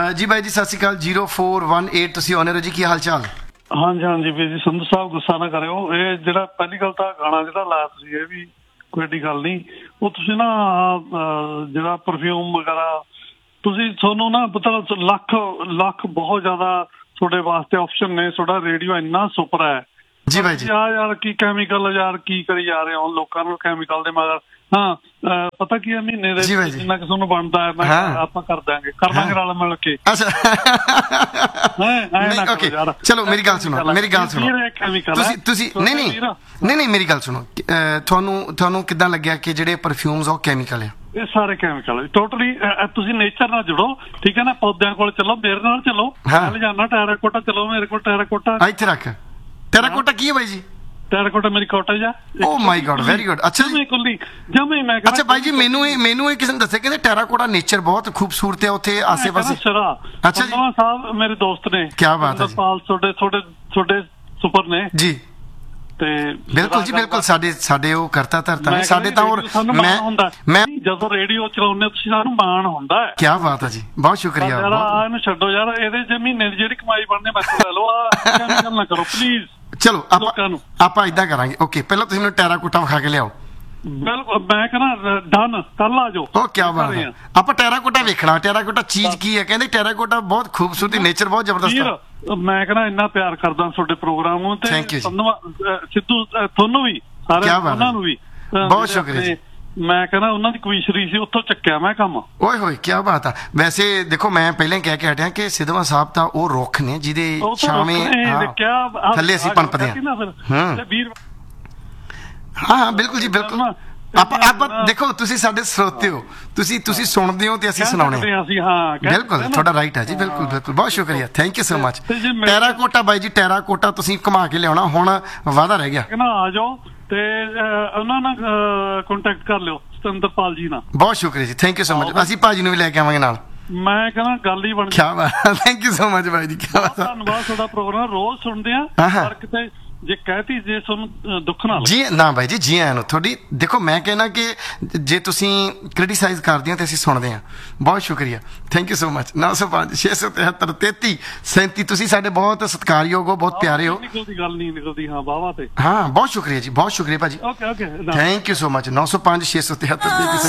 ਜੀ ਬਾਈ ਜੀ, ਸਤਿ ਸ਼੍ਰੀ ਅਕਾਲ। 0418 ਤੁਸੀਂ ਆਨਰ ਹੋ ਜੀ, ਕੀ ਹਾਲ ਚਾਲ? ਹਾਂਜੀ ਹਾਂਜੀ ਵੀਰ ਜੀ, ਸੰਧੂ ਸਾਹਿਬ ਗੁੱਸਾ ਨਾ ਕਰਿਓ। ਇਹ ਜਿਹੜਾ ਪਹਿਲੀ ਗੱਲ ਤਾਂ ਗਾਣਾ ਜਿਹੜਾ ਲਾਇਆ ਤੁਸੀਂ, ਇਹ ਵੀ ਕੋਈ ਏਡੀ ਗੱਲ ਨਹੀਂ। ਉਹ ਤੁਸੀਂ ਨਾ ਜਿਹੜਾ ਪਰਫਿਊਮ ਵਗੈਰਾ ਤੁਹਾਨੂੰ ਨਾ ਪਤਾ ਲੱਖ ਬਹੁਤ ਜ਼ਿਆਦਾ ਤੁਹਾਡੇ ਵਾਸਤੇ ਆਪਸ਼ਨ ਨੇ। ਤੁਹਾਡਾ ਰੇਡੀਓ ਇੰਨਾ ਸੁਪਰ ਹੈ ਜੀ ਬਾਈ ਜੀ। ਯਾਰ ਕੀ ਕੈਮੀਕਲ, ਯਾਰ ਕੀ ਕਰੀ ਜਾ ਰਹੇ ਹੋ ਲੋਕਾਂ ਨੂੰ ਕੈਮੀਕਲ ਦੇ ਮਗਰ। ਹਾਂ ਪਤਾ ਕੀ ਹੈ, ਮਹੀਨੇ ਦੇ ਜਿੰਨਾ ਕਿ ਤੁਹਾਨੂੰ ਬਣਦਾ ਹੈ ਆਪਾਂ ਕਰ ਦਾਂਗੇ ਰਲ ਮਿਲ ਕੇ। ਚਲੋ ਮੇਰੀ ਗੱਲ ਸੁਣੋ ਤੁਸੀਂ ਨਹੀਂ ਮੇਰੀ ਗੱਲ ਸੁਣੋ। ਤੁਹਾਨੂੰ ਕਿੱਦਾਂ ਲੱਗਿਆ ਕਿ ਜਿਹੜੇ ਪਰਫਿਊਮਸ ਉਹ ਕੈਮੀਕਲ ਆ? ਇਹ ਸਾਰੇ ਕੈਮੀਕਲ ਟੋਟਲੀ। ਤੁਸੀਂ ਨੇਚਰ ਨਾਲ ਜੁੜੋ, ਠੀਕ ਹੈ ਨਾ। ਪੌਦਿਆਂ ਕੋਲ ਚਲੋ, ਮੇਰੇ ਨਾਲ ਚਲੋ। ਮੈਂ ਲਿਜਾਨਾ ਟੈਰਾਕੋਟਾ, ਚਲੋ ਮੇਰੇ ਕੋਲ ਟੈਰਾਕੋਟਾ। ਇੱਥੇ ਰੱਖ। ਟੈਰਾਕੋਟਾ ਕੀ ਹੈ ਬਾਈ ਜੀ? ਟੈਰਾਕੋਟਾ ਮੇਰੀ ਕਾਟੇਜ ਆ। ਓ ਮਾਈ ਗॉड, ਵੈਰੀ ਗੁੱਡ। ਅੱਛਾ ਜੀ, ਅੱਛਾ ਬਾਈ ਜੀ, ਮੈਨੂੰ ਇਹ ਕਿਸੇ ਨੇ ਦੱਸਿਆ ਕਹਿੰਦੇ ਟੈਰਾਕੋਟਾ ਨੇਚਰ ਬਹੁਤ ਖੂਬਸੂਰਤ ਹੈ ਉੱਥੇ ਆਸੇ ਪਾਸੇ। ਅੱਛਾ ਜੀ ਸਾਹਿਬ, ਮੇਰੇ ਦੋਸਤ ਨੇ। ਕੀ ਬਾਤ ਹੈ ਜੀ। ਤੁਹਾਡੇ ਸੁਪਰ ਨੇ ਜੀ। ਤੇ ਬਿਲਕੁਲ ਜੀ ਬਿਲਕੁਲ, ਸਾਡੇ ਉਹ ਕਰਤਾ ਧਰਤਾ ਨੇ ਸਾਡੇ ਤਾਂ। ਹੋਰ ਮੈਂ ਜਦੋਂ ਰੇਡੀਓ ਚਲਾਉਂਦੇ ਤੁਸੀਂ, ਸਾਨੂੰ ਮਾਣ ਹੁੰਦਾ ਹੈ। ਕੀ ਬਾਤ ਹੈ ਜੀ, ਬਹੁਤ ਸ਼ੁਕਰੀਆ। ਇਹਨੂੰ ਛੱਡੋ ਯਾਰ, ਇਹਦੇ ਚ ਮਹੀਨੇ ਦੀ ਜਿਹੜੀ ਕਮਾਈ ਬਣਨੇ ਮੈਂ ਲੈ ਲਓ। ਨਾ ਕਰੋ ਪਲੀਜ਼। ਚਲੋ ਆਪਾਂ ਏਦਾਂ ਕਰਾਂਗੇ। ਓਕੇ, ਪਹਿਲਾਂ ਤੁਸੀਂ ਮੈਨੂੰ ਟੈਰਾਕੋਟਾ ਵਿਖਾ ਕੇ ਲਿਆਓ। ਬਿਲਕੁਲ, ਮੈਂ ਕਹਿੰਦਾ ਡਨ, ਕੱਲ ਆ ਜਾਓ। ਉਹ ਕੀ ਬਾਤ ਹੈ। ਆਪਾਂ ਟੈਰਾਕੋਟਾ ਵੇਖਣਾ। ਟੈਰਾਕੋਟਾ ਚੀਜ਼ ਕੀ ਹੈ? ਕਹਿੰਦੇ ਟੈਰਾਕੋਟਾ ਬਹੁਤ ਖੂਬਸੂਰਤੀ, ਨੇਚਰ ਬਹੁਤ ਜ਼ਬਰਦਸਤ। ਮੈਂ ਕਹਿੰਦਾ ਇੰਨਾ ਪਿਆਰ ਕਰਦਾ ਤੁਹਾਡੇ ਪ੍ਰੋਗਰਾਮ ਨੂੰ। ਤੇ ਸਿੱਧੂ ਤੁਹਾਨੂੰ ਵੀ, ਸਾਰੇ ਉਹਨਾਂ ਨੂੰ ਵੀ ਬਹੁਤ ਸ਼ੁਕਰੀਆ ਜੀ। ਮੈਂ ਕਹਿੰਦਾ ਉਹਨਾਂ ਦੀ ਕਵੀਸ਼ਰੀ ਸੀ, ਉੱਥੋਂ ਚੱਕਿਆ ਮੈਂ ਕੰਮ। ਓਏ ਹੋਏ, ਕੀ ਬਾਤ ਆ। ਵੈਸੇ ਦੇਖੋ, ਮੈਂ ਪਹਿਲਾਂ ਕਹਿ ਕੇ ਹਟਿਆ ਕਿ ਸਿੱਧਵਾਂ ਸਾਹਿਬ ਤਾਂ ਉਹ ਰੁੱਖ ਨੇ ਜਿਹਦੇ ਛਾਵੇਂ ਥੱਲੇ ਅਸੀਂ ਪਣਪਦੇ ਹਾਂ। ਹਾਂ ਬਿਲਕੁਲ ਜੀ ਬਿਲਕੁਲ। ਆਪਾਂ ਦੇਖੋ, ਤੁਸੀਂ ਸਾਡੇ ਸਰੋਤੇ ਹੋ, ਤੁਸੀਂ ਸੁਣਦੇ ਹੋ ਤੇ ਅਸੀਂ ਸੁਣਾਉਣੇ। ਬਿਲਕੁਲ ਤੁਹਾਡਾ ਰਾਈਟ ਹੈ ਜੀ, ਬਿਲਕੁਲ ਬਿਲਕੁਲ। ਬਹੁਤ ਸ਼ੁਕਰੀਆ, thank you so much. Terracotta ਬਾਈ ਜੀ, ਟੈਰਾਕੋਟਾ ਤੁਸੀਂ ਘੁਮਾ ਕੇ ਲਿਆਉਣਾ, ਹੁਣ ਵਾਅਦਾ ਰਹਿ ਗਿਆ। ਆ ਜਾਓ ਤੇ ਉਹਨਾਂ ਨਾਲ ਕੰਟੈਕਟ ਕਰ ਲਿਓ, ਸਤਿੰਦਰਪਾਲ ਜੀ ਨਾਲ। ਬਹੁਤ ਸ਼ੁਕਰੀਆ ਜੀ, ਥੈਂਕ ਯੂ ਸੋ ਮਚ। ਅਸੀਂ ਭਾਜੀ ਨੂੰ ਵੀ ਲੈ ਕੇ ਆਵਾਂਗੇ ਨਾਲ। ਮੈਂ ਕਹਿੰਦਾ ਗੱਲ ਹੀ ਬਣ। ਕਿਆ ਬਾਤ, ਥੈਂਕ ਯੂ ਸੋ ਮਚ ਬਾਈ ਜੀ। ਧੰਨਵਾਦ, ਤੁਹਾਡਾ ਪ੍ਰੋਗਰਾਮ ਰੋਜ਼ ਸੁਣਦੇ ਆ। ਪਰ ਕਿਤੇ ਜੇ ਕਹਿਤੀ, ਜੇ ਤੁਹਾਨੂੰ ਦੁੱਖ ਨਾ ਜੀ ਨਾ ਬਾਈ ਜੀ, ਜੀ ਆਇਆਂ ਨੂੰ ਤੁਹਾਡੀ। ਦੇਖੋ ਮੈਂ ਕਹਿਣਾ ਕਿ ਜੇ ਤੁਸੀਂ ਕ੍ਰਿਟੀਸਾਈਜ਼ ਕਰਦੇ ਹੋ ਤੇ ਅਸੀਂ ਸੁਣਦੇ ਹਾਂ। ਬਹੁਤ ਸ਼ੁਕਰੀਆ, ਥੈਂਕ ਯੂ ਸੋ ਮਚ। 905 673 33 37। ਤੁਸੀਂ ਸਾਡੇ ਬਹੁਤ ਸਤਿਕਾਰਯੋਗ ਹੋ, ਬਹੁਤ ਪਿਆਰੇ ਹੋ। ਗੱਲ ਨਹੀਂ ਨਿਕਲਦੀ। ਹਾਂ ਵਾਹਵਾ ਤੇ। ਹਾਂ ਬਹੁਤ ਸ਼ੁਕਰੀਆ ਜੀ, ਬਹੁਤ ਸ਼ੁਕਰੀਆ ਭਾਜੀ। Thank you so much. 905 673 33